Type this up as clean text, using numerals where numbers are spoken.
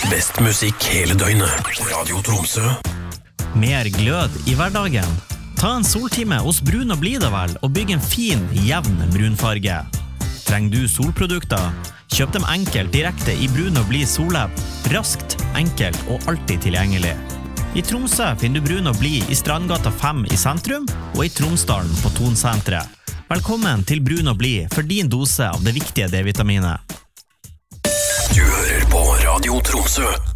Best musikk hele døgnet. Radio Tromsø. Mer glød I hverdagen. Ta en soltime hos Brun og Blid vel, og bygg en fin, jevn brunfarge. Trenger du solprodukter? Kjøp dem enkelt direkte I Brun og Blid Sollab. Raskt, enkelt og alltid tilgjengelig. I Tromsø finner du Brun og Blid I Strandgata 5 I sentrum, og I Tromsdalen på Tonsenteret. Velkommen til Brun og Blid for din dose av det viktige D-vitaminet. Du hører på Radio Tromsø.